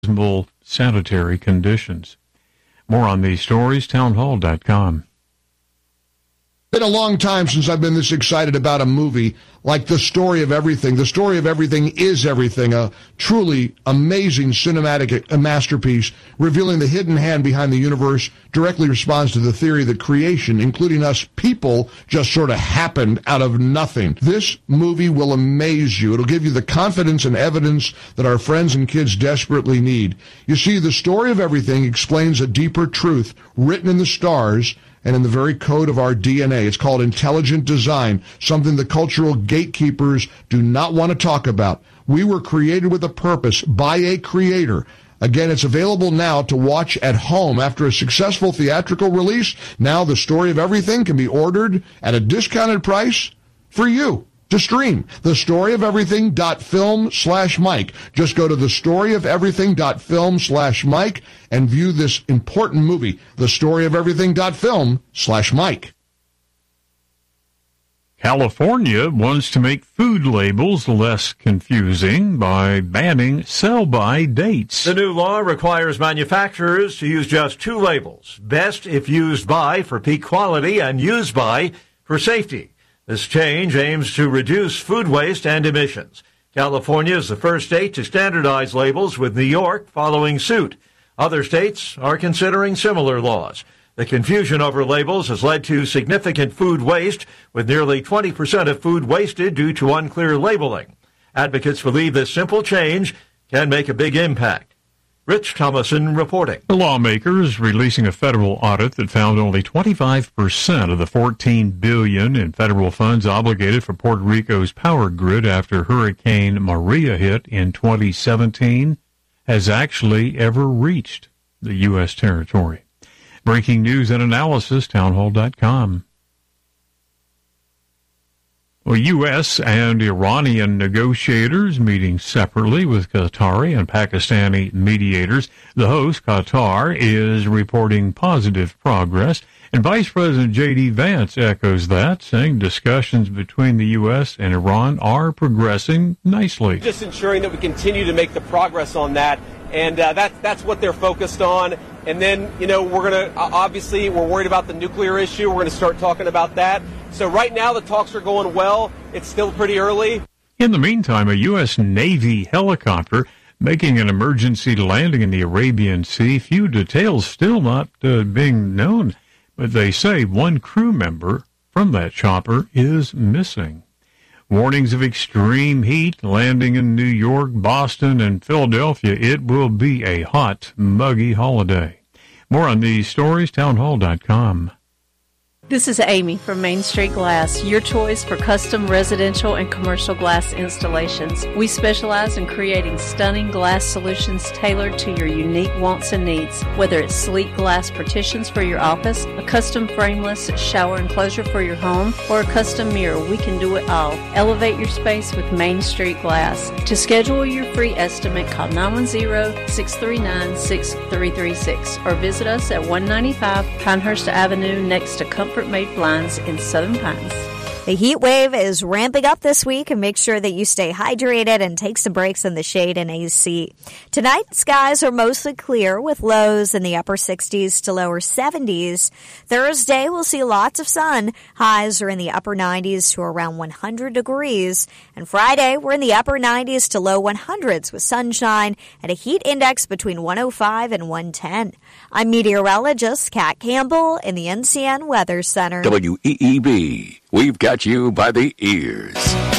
reasonable sanitary conditions. More on these stories, townhall.com. Been a long time since I've been this excited about a movie like The Story of Everything. The Story of Everything is Everything, a truly amazing cinematic masterpiece revealing the hidden hand behind the universe, directly responds to the theory that creation, including us people, just sort of happened out of nothing. This movie will amaze you. It'll give you the confidence and evidence that our friends and kids desperately need. You see, The Story of Everything explains a deeper truth written in the stars and in the very code of our DNA. It's called intelligent design, something the cultural gatekeepers do not want to talk about. We were created with a purpose by a creator. Again, it's available now to watch at home. After a successful theatrical release, now The Story of Everything can be ordered at a discounted price for you to stream. TheStoryOfEverything.film/Mike. Just go to TheStoryOfEverything.film/Mike and view this important movie. TheStoryOfEverything.film/Mike. California wants to make food labels less confusing by banning sell-by dates. The new law requires manufacturers to use just two labels: best if used by for peak quality and used by for safety. This change aims to reduce food waste and emissions. California is the first state to standardize labels, with New York following suit. Other states are considering similar laws. The confusion over labels has led to significant food waste, with nearly 20% of food wasted due to unclear labeling. Advocates believe this simple change can make a big impact. Rich Thomason reporting. The lawmakers releasing a federal audit that found only 25% of the $14 billion in federal funds obligated for Puerto Rico's power grid after Hurricane Maria hit in 2017 has actually ever reached the U.S. territory. Breaking news and analysis, townhall.com. Well, U.S. and Iranian negotiators meeting separately with Qatari and Pakistani mediators. The host, Qatar, is reporting positive progress, and Vice President J.D. Vance echoes that, saying discussions between the U.S. and Iran are progressing nicely. Just ensuring that we continue to make the progress on that, and that's what they're focused on. And then, we're going to, obviously, we're worried about the nuclear issue. We're going to start talking about that. So right now the talks are going well. It's still pretty early. In the meantime, a U.S. Navy helicopter making an emergency landing in the Arabian Sea. Few details still not being known, but they say one crew member from that chopper is missing. Warnings of extreme heat landing in New York, Boston, and Philadelphia. It will be a hot, muggy holiday. More on these stories, townhall.com. This is Amy from Main Street Glass, your choice for custom residential and commercial glass installations. We specialize in creating stunning glass solutions tailored to your unique wants and needs. Whether it's sleek glass partitions for your office, a custom frameless shower enclosure for your home, or a custom mirror, we can do it all. Elevate your space with Main Street Glass. To schedule your free estimate, call 910-639-6336 or visit us at 195 Pinehurst Avenue next to Comfort Made Blinds in Southern Pines. The heat wave is ramping up this week, and make sure that you stay hydrated and take some breaks in the shade and AC. Tonight, skies are mostly clear with lows in the upper 60s to lower 70s. Thursday, we'll see lots of sun. Highs are in the upper 90s to around 100 degrees. And Friday, we're in the upper 90s to low 100s with sunshine and a heat index between 105 and 110. I'm meteorologist Kat Campbell in the NCN Weather Center. WEEB. We've got you by the ears.